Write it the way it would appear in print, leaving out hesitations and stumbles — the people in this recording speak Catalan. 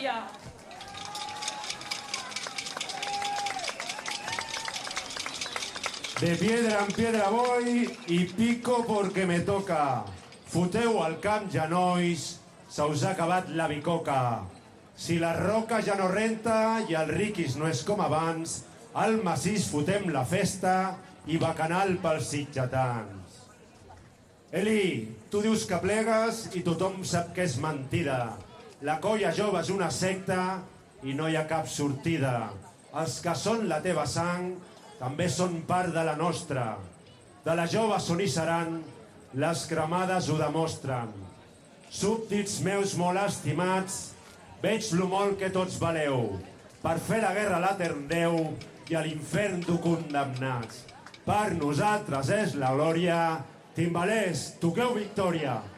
victòria. De piedra en piedra voy y pico porque me toca. Foteu al camp genolls, se us ha acabat la bicoca. Si la roca ja no renta i el riquis no és com abans, al massís fotem la festa i bacanal pels sitgetans. Eli, tu dius que plegues i tothom sap que és mentida. La colla jove és una secta i no hi ha cap sortida. Els que són la teva sang també són part de la nostra. De la jove són i seran, les cremades ho demostren. Súbdits meus molt estimats, veig lo molt que tots valeu. Per fer la guerra a l'etern Déu i a l'infern d'ho condemnats. Per nosaltres és la glòria. Timbalers, toqueu victòria.